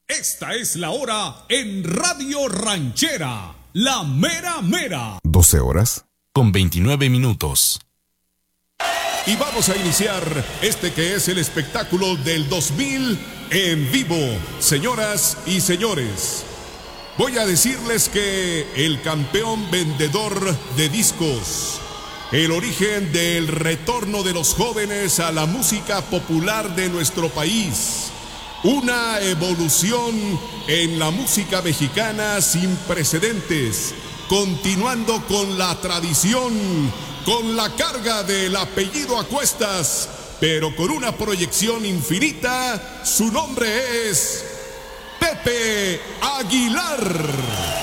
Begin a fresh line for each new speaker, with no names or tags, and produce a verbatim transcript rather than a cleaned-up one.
Esta es la hora en Radio Ranchera, la mera mera.
doce horas con veintinueve minutos.
Y vamos a iniciar este que es el espectáculo del dos mil en vivo. Señoras y señores, voy a decirles que el campeón vendedor de discos, el origen del retorno de los jóvenes a la música popular de nuestro país, una evolución en la música mexicana sin precedentes, continuando con la tradición, con la carga del apellido a cuestas, pero con una proyección infinita. Su nombre es Pepe Aguilar.